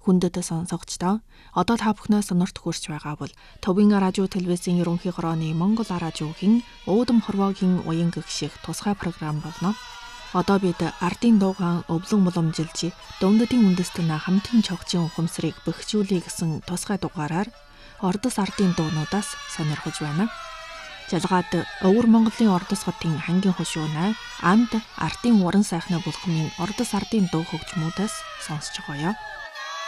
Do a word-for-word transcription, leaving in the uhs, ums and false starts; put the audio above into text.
хүндэт сонсогчдоо одоо та бүхнээс сонирт хүрч байгаа бол Төвийн радио телевизийн ерөнхий хорооны Монгол радиогийн уудам хорвоогийн уян гэгших тусгай програм болно. Одоо бид ардын дуугаан өвлөн боломжилж дундадын үндэстэн хамтын чогчийн ухамсарыг бэхжүүлэе гэсэн тусгай дугаараар Ордос ардын дуунуудаас сонирхож байна. Жалгаад Өвөр Монголын Ордос хотын хангийн хушуунай анд ардын уран сайхны булхмын Ордос ардын дуу хөгжмүүдээс сонсож байгаа юм.